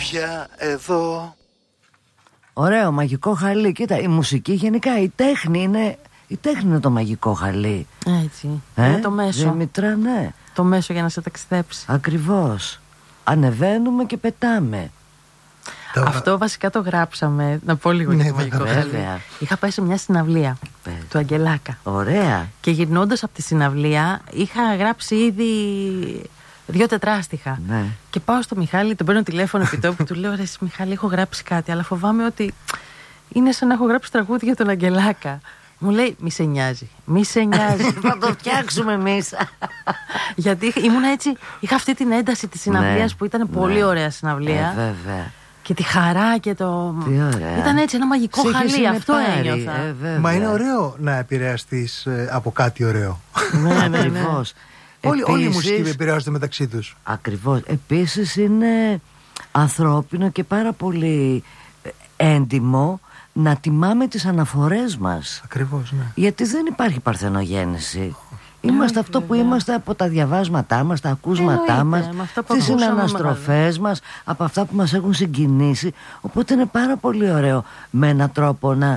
πια εδώ. Ωραίο, μαγικό χαλί. Κοίτα, η μουσική γενικά, η τέχνη είναι το μαγικό χαλί. Έτσι. Είναι το μέσο. Δημητρά, ναι. Το μέσο για να σε ταξιδέψει. Ακριβώς. Ανεβαίνουμε και πετάμε. Αυτό βασικά το γράψαμε. Να πω λίγο για το μαγικό χαλί. Είχα πάει σε μια συναυλία του Αγγελάκα. Ωραία. Και γυρνώντας από τη συναυλία είχα γράψει ήδη 2 τετράστιχα. Ναι. Και πάω στο Μιχάλη, τον παίρνω τηλέφωνο επί τόπου, του λέω: ρε Μιχάλη, έχω γράψει κάτι, αλλά φοβάμαι ότι είναι σαν να έχω γράψει τραγούδι για τον Αγγελάκα. Μου λέει: μη σε νοιάζει, μη σε νοιάζει. Θα το φτιάξουμε εμείς. Γιατί ήμουν έτσι, είχα αυτή την ένταση της συναυλίας που ήταν πολύ ωραία συναυλία. Βέβαια. Και τη χαρά και το. Τι ωραία. Ήταν έτσι ένα μαγικό χαλί, αυτό ένιωθα. Μα είναι ωραίο να επηρεαστείς από κάτι ωραίο. Ναι, ακριβώς. Όλοι οι μουσικοί επηρεάζονται μεταξύ τους. Ακριβώς. Επίσης είναι ανθρώπινο και πάρα πολύ έντιμο να τιμάμε τις αναφορές μας. Ακριβώς, ναι. Γιατί δεν υπάρχει παρθενογέννηση. Είμαστε αυτό που είμαστε από τα διαβάσματά μας, τα ακούσματά μας, τις συναναστροφές μας, από αυτά που μας έχουν συγκινήσει. Οπότε είναι πάρα πολύ ωραίο με έναν τρόπο να